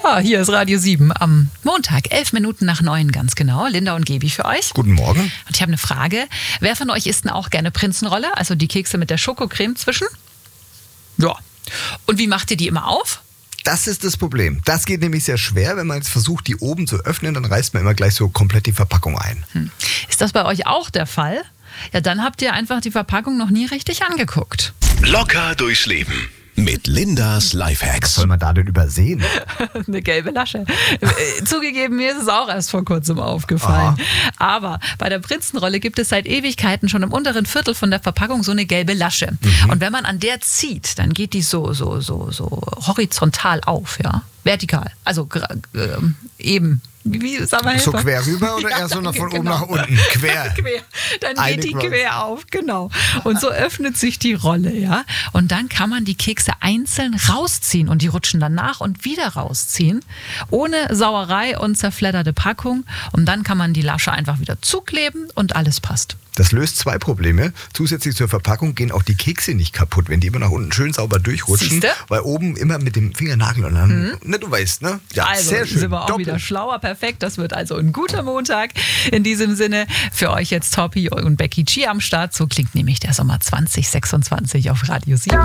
Ja, hier ist Radio 7 am Montag, 11 Minuten nach 9 ganz genau. Linda und Gebi für euch. Guten Morgen. Und ich habe eine Frage. Wer von euch isst denn auch gerne Prinzenrolle? Also die Kekse mit der Schokocreme zwischen? Ja. Und wie macht ihr die immer auf? Das ist das Problem. Das geht nämlich sehr schwer. Wenn man jetzt versucht, die oben zu öffnen, dann reißt man immer gleich so komplett die Verpackung ein. Ist das bei euch auch der Fall? Ja, dann habt ihr einfach die Verpackung noch nie richtig angeguckt. Locker durchs Leben mit Lindas Lifehacks. Soll man da denn übersehen? Eine gelbe Lasche. Zugegeben, mir ist es auch erst vor kurzem aufgefallen. Aber bei der Prinzenrolle gibt es seit Ewigkeiten schon im unteren Viertel von der Verpackung so eine gelbe Lasche. Und wenn man an der zieht, dann geht die so horizontal auf, ja. Vertikal. Also eben. Wie sag mal, so quer rüber oder eher so von oben nach unten? Quer. Dann geht die quer auf, genau. Und so öffnet sich die Rolle, ja. Und dann kann man die Kekse einzeln rausziehen und die rutschen dann nach und wieder rausziehen. Ohne Sauerei und zerfledderte Packung. Und dann kann man die Lasche einfach wieder zukleben und alles passt. Das löst zwei Probleme. Zusätzlich zur Verpackung gehen auch die Kekse nicht kaputt, wenn die immer nach unten schön sauber durchrutschen. Siehste? Weil oben immer mit dem Fingernagel und dann, ne, du weißt, ne? Ja, also sehr schön. Sind wir auch wieder schlauer, perfekt. Das wird also ein guter Montag. In diesem Sinne für euch jetzt Topi und Becky G am Start. So klingt nämlich der Sommer 2026 auf Radio 7.